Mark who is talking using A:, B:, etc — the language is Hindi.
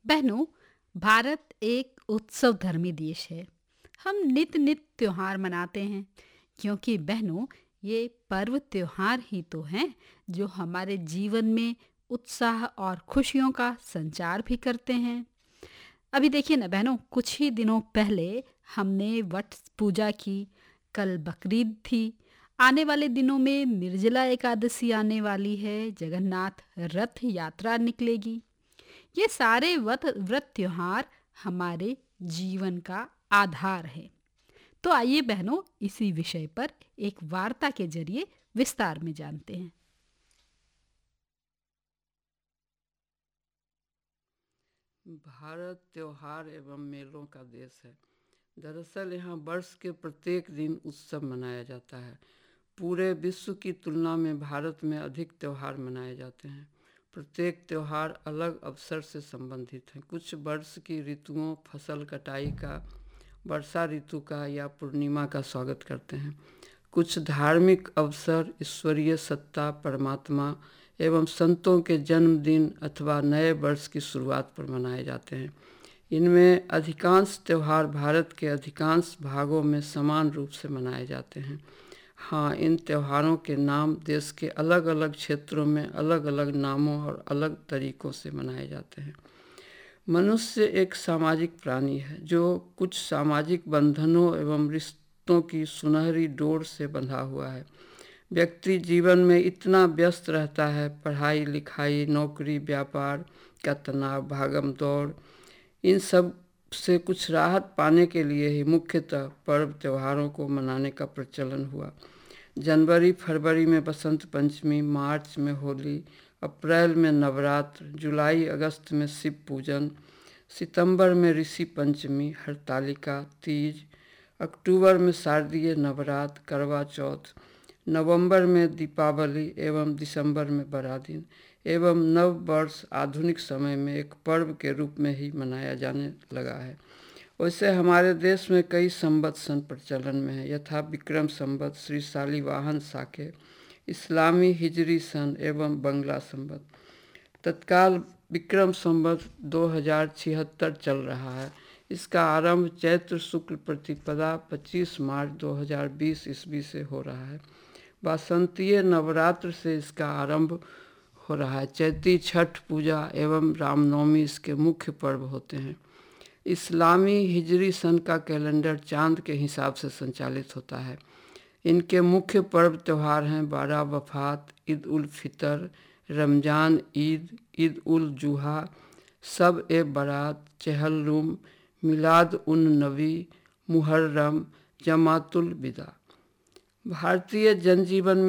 A: बहनों, भारत एक उत्सव धर्मी देश है। हम नित नित त्योहार मनाते हैं क्योंकि बहनों, ये पर्व त्योहार ही तो हैं जो हमारे जीवन में उत्साह और खुशियों का संचार भी करते हैं। अभी देखिए ना बहनों, कुछ ही दिनों पहले हमने वट पूजा की, कल बकरीद थी। आने वाले दिनों में निर्जला एकादशी आने वाली है, जगन्नाथ रथ यात्रा निकलेगी। ये सारे व्रत त्योहार हमारे जीवन का आधार है। तो आइए बहनों, इसी विषय पर एक वार्ता के जरिए विस्तार में जानते हैं।
B: भारत त्योहार एवं मेलों का देश है। दरअसल यहाँ वर्ष के प्रत्येक दिन उत्सव मनाया जाता है। पूरे विश्व की तुलना में भारत में अधिक त्यौहार मनाए जाते हैं। प्रत्येक त्यौहार अलग अवसर से संबंधित हैं। कुछ वर्ष की ऋतुओं, फसल कटाई का, वर्षा ऋतु का या पूर्णिमा का स्वागत करते हैं। कुछ धार्मिक अवसर, ईश्वरीय सत्ता, परमात्मा एवं संतों के जन्मदिन अथवा नए वर्ष की शुरुआत पर मनाए जाते हैं। इनमें अधिकांश त्यौहार भारत के अधिकांश भागों में समान रूप से मनाए जाते हैं। हाँ, इन त्योहारों के नाम देश के अलग अलग क्षेत्रों में अलग अलग नामों और अलग तरीकों से मनाए जाते हैं। मनुष्य एक सामाजिक प्राणी है जो कुछ सामाजिक बंधनों एवं रिश्तों की सुनहरी डोर से बंधा हुआ है। व्यक्ति जीवन में इतना व्यस्त रहता है, पढ़ाई लिखाई, नौकरी, व्यापार का तनाव, भागम दौड़, इन सब से कुछ राहत पाने के लिए ही मुख्यतः पर्व त्योहारों को मनाने का प्रचलन हुआ। जनवरी फरवरी में बसंत पंचमी, मार्च में होली, अप्रैल में नवरात्र, जुलाई अगस्त में शिव पूजन, सितंबर में ऋषि पंचमी, हरतालिका तीज, अक्टूबर में शारदीय नवरात्र, करवा चौथ, नवंबर में दीपावली एवं दिसंबर में बड़ादिन एवं नव वर्ष आधुनिक समय में एक पर्व के रूप में ही मनाया जाने लगा है। वैसे हमारे देश में कई संवत्सर प्रचलन में है, यथा विक्रम संवत, श्री शालिवाहन साके, इस्लामी हिजरी सन एवं बंगला संवत। तत्काल विक्रम संवत 2076 चल रहा है। इसका आरंभ चैत्र शुक्ल प्रतिपदा 25 मार्च 2020 ईस्वी से हो रहा है। वासंतीय नवरात्र से इसका आरंभ हो रहा है। चैती छठ पूजा एवं रामनवमी इसके मुख्य पर्व होते हैं। इस्लामी हिजरी सन का कैलेंडर चांद के हिसाब से संचालित होता है। इनके मुख्य पर्व त्यौहार हैं बारह वफात, ईद उल फितर, रमज़ान ईद, ईद उल जुहा, सब ए बरात, चहलुम, मिलाद उन नबी, मुहर्रम, जमातुल विदा। भारतीय जनजीवन में